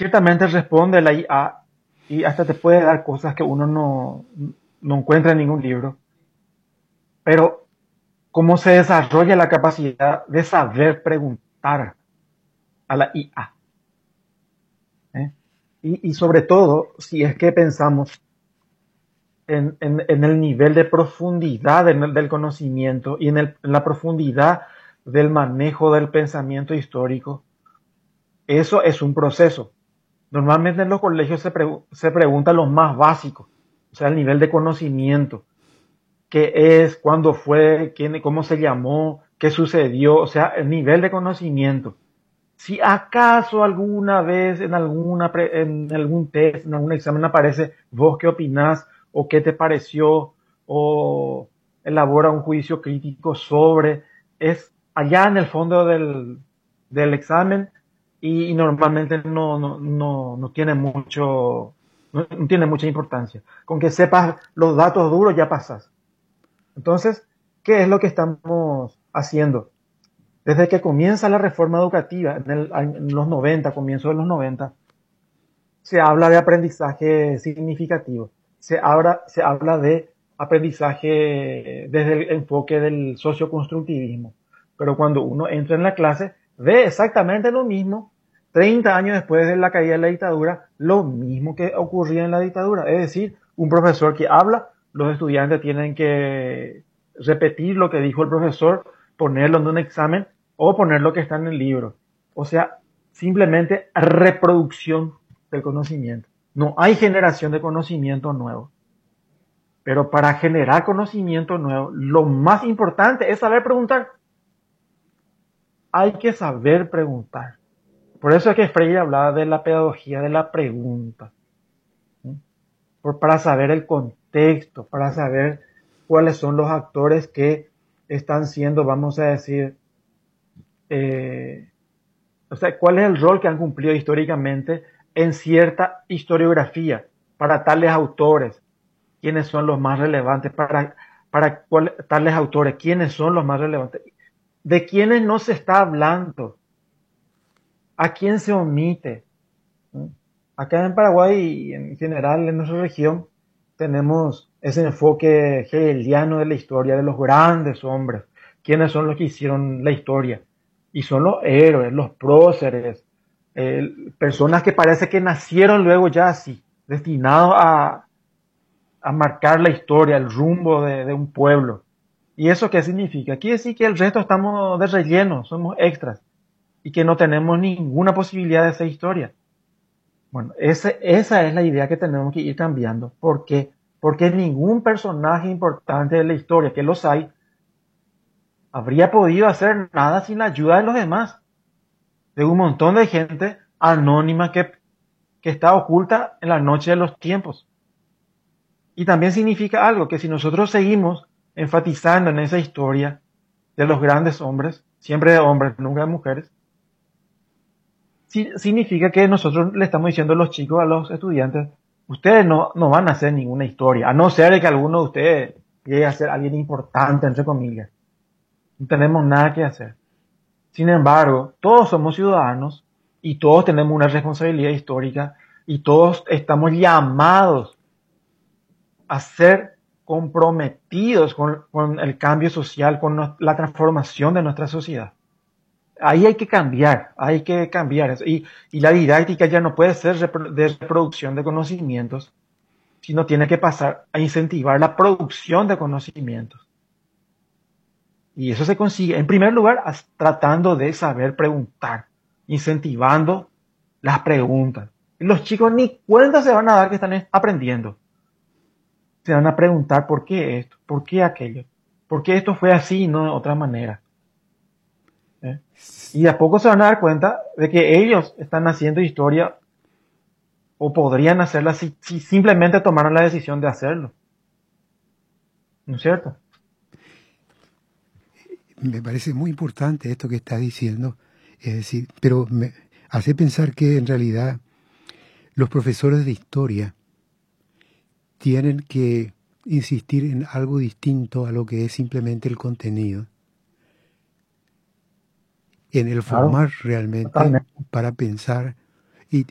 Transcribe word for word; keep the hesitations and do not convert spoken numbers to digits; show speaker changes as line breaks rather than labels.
ciertamente responde la I A y hasta te puede dar cosas que uno no, no encuentra en ningún libro, pero cómo se desarrolla la capacidad de saber preguntar a la I A. ¿eh? Y, y sobre todo, si es que pensamos en, en, en el nivel de profundidad del, del conocimiento y en, el, en la profundidad del manejo del pensamiento histórico, eso es un proceso. Normalmente en los colegios se, pre, se pregunta lo más básico, o sea, el nivel de conocimiento, qué es, cuándo fue, quién, cómo se llamó, qué sucedió, o sea, el nivel de conocimiento. Si acaso alguna vez en, alguna pre, en algún test, en algún examen aparece, vos qué opinás, o qué te pareció, o elabora un juicio crítico sobre, es allá en el fondo del, del examen y, y normalmente no, no, no, no tiene mucho, no, no tiene mucha importancia. Con que sepas los datos duros ya pasas. Entonces, ¿qué es lo que estamos haciendo? Desde que comienza la reforma educativa, en, el, en los noventa, comienzo de los noventa, se habla de aprendizaje significativo, se habla, se habla de aprendizaje desde el enfoque del socioconstructivismo. Pero cuando uno entra en la clase, ve exactamente lo mismo, treinta años después de la caída de la dictadura, lo mismo que ocurría en la dictadura. Es decir, un profesor que habla, los estudiantes tienen que repetir lo que dijo el profesor, ponerlo en un examen o poner lo que está en el libro. O sea, simplemente reproducción del conocimiento. No hay generación de conocimiento nuevo. Pero para generar conocimiento nuevo, lo más importante es saber preguntar. Hay que saber preguntar. Por eso es que Freire hablaba de la pedagogía de la pregunta. ¿sí? Por, para saber el contexto, para saber cuáles son los actores que están siendo, vamos a decir, eh, o sea, cuál es el rol que han cumplido históricamente en cierta historiografía para tales autores, quiénes son los más relevantes, para, para cuál, tales autores, quiénes son los más relevantes, de quiénes no se está hablando, a quién se omite. Acá en Paraguay y en general en nuestra región tenemos ese enfoque hegeliano de la historia, de los grandes hombres, quiénes son los que hicieron la historia. Y son los héroes, los próceres, eh, personas que parece que nacieron luego ya así, destinados a, a marcar la historia, el rumbo de, de un pueblo. ¿Y eso qué significa? Quiere decir que el resto estamos de relleno, somos extras, y que no tenemos ninguna posibilidad de hacer historia. Bueno, ese, esa es la idea que tenemos que ir cambiando. ¿Por qué? Porque ningún personaje importante de la historia, que los hay, habría podido hacer nada sin la ayuda de los demás, de un montón de gente anónima que, que está oculta en la noche de los tiempos. Y también significa algo, que si nosotros seguimos enfatizando en esa historia de los grandes hombres, siempre de hombres, nunca de mujeres, sí, significa que nosotros le estamos diciendo a los chicos, a los estudiantes, ustedes no, no van a hacer ninguna historia, a no ser que alguno de ustedes llegue a ser alguien importante, entre comillas. No tenemos nada que hacer. Sin embargo, todos somos ciudadanos y todos tenemos una responsabilidad histórica y todos estamos llamados a ser comprometidos con, con el cambio social, con no, la transformación de nuestra sociedad. Ahí hay que cambiar, hay que cambiar eso. Y, y la didáctica ya no puede ser de reproducción de conocimientos, sino tiene que pasar a incentivar la producción de conocimientos. Y eso se consigue, en primer lugar, tratando de saber preguntar, incentivando las preguntas. Y los chicos ni cuenta se van a dar que están aprendiendo. Se van a preguntar por qué esto, por qué aquello, por qué esto fue así y no de otra manera. ¿Eh? Y de a poco se van a dar cuenta de que ellos están haciendo historia o podrían hacerla si, si simplemente tomaran la decisión de hacerlo. ¿No es cierto?
Me parece muy importante esto que estás diciendo, es decir, pero me hace pensar que en realidad los profesores de historia tienen que insistir en algo distinto a lo que es simplemente el contenido, en el formar claro, realmente totalmente. Para pensar